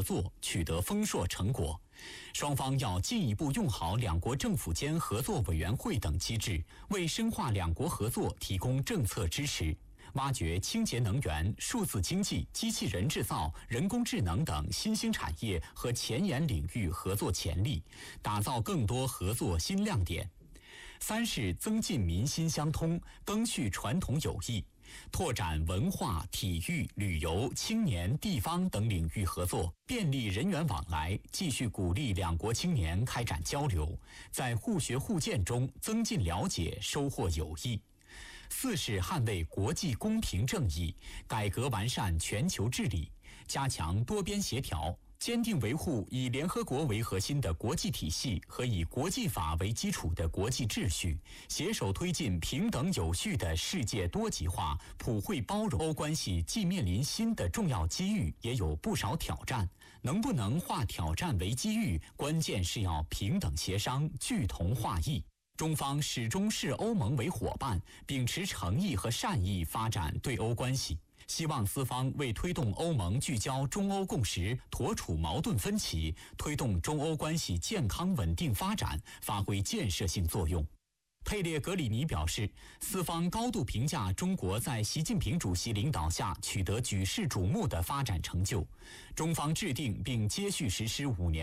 作，取得丰硕成果。双方要进一步用好两国政府间合作委员会等机制，为深化两国合作提供政策支持。挖掘清洁能源、数字经济、机器人制造、人工智能等新兴产业和前沿领域合作潜力，打造更多合作新亮点。三是增进民心相通，赓续传统友谊，拓展文化、体育、旅游、青年、地方等领域合作，便利人员往来，继续鼓励两国青年开展交流，在互学互鉴中增进了解，收获友谊。四是捍卫国际公平正义，改革完善全球治理，加强多边协调，坚定维护以联合国为核心的国际体系和以国际法为基础的国际秩序，携手推进平等有序的世界多极化、普惠包容。欧关系既面临新的重要机遇，也有不少挑战。能不能化挑战为机遇，关键是要平等协商，聚同化异。中方始终视欧盟为伙伴，秉持诚意和善意发展对欧关系。希望四方为推动欧盟聚焦中欧共识、妥处矛盾分歧，推动中欧关系健康稳定发展，发挥建设性作用。佩列格里尼表示，四方高度评价中国在习近平主席领导下取得举世瞩目的发展成就，中方制定并接续实施5年